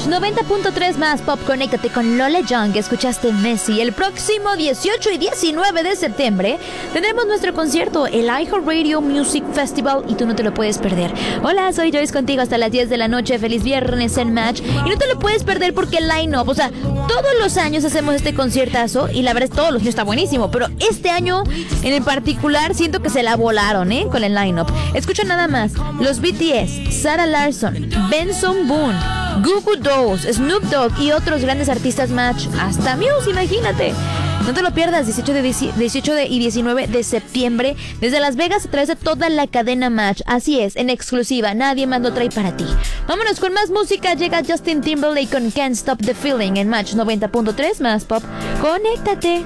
90.3 más pop, conéctate con Lola Young. Escuchaste Messi. El próximo 18 y 19 de septiembre tendremos nuestro concierto, el iHeartRadio Music Festival, y tú no te lo puedes perder. Hola, soy Joyce contigo hasta las 10 de la noche. Feliz viernes en Match. Y no te lo puedes perder porque el line-up, o sea, todos los años hacemos este conciertazo y la verdad es que todos los años está buenísimo, pero este año en el particular siento que se la volaron, con el line-up. Escucha nada más: los BTS, Sarah Larsson, Benson Boone, Goo Goo Dolls, Snoop Dogg y otros grandes artistas Match. Hasta Muse, imagínate. No te lo pierdas, 18 y 19 de septiembre, desde Las Vegas a través de toda la cadena Match. Así es, en exclusiva, nadie más lo trae para ti. Vámonos con más música. Llega Justin Timberlake con Can't Stop the Feeling en Match 90.3 más pop. Conéctate.